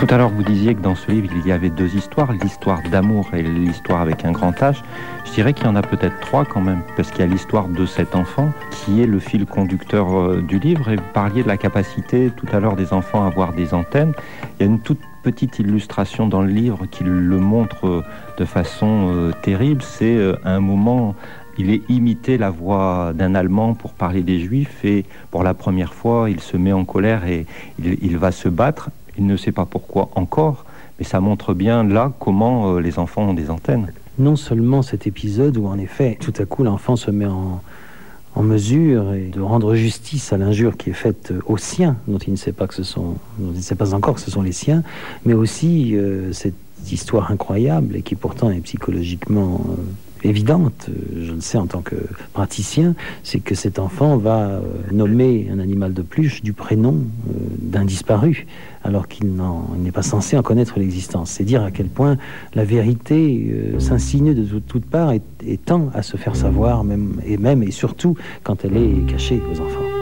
Tout à l'heure, vous disiez que dans ce livre, il y avait deux histoires, l'histoire d'amour et l'histoire avec un grand H. Je dirais qu'il y en a peut-être trois quand même, parce qu'il y a l'histoire de cet enfant qui est le fil conducteur du livre. Et vous parliez de la capacité tout à l'heure des enfants à avoir des antennes. Il y a une toute petite illustration dans le livre qui le montre de façon terrible. C'est à un moment, il est imité la voix d'un Allemand pour parler des Juifs et pour la première fois, il se met en colère et il va se battre. Il ne sait pas pourquoi encore, mais ça montre bien là comment les enfants ont des antennes. Non seulement cet épisode où en effet, tout à coup, l'enfant se met en mesure et de rendre justice à l'injure qui est faite aux siens, dont il ne sait pas encore que ce sont les siens, mais aussi cette histoire incroyable et qui pourtant est psychologiquement évidente, je le sais en tant que praticien, c'est que cet enfant va nommer un animal de peluche du prénom d'un disparu, alors qu'il n'est pas censé en connaître l'existence. C'est dire à quel point la vérité s'insinue de toutes parts et tend à se faire savoir, même et surtout quand elle est cachée aux enfants.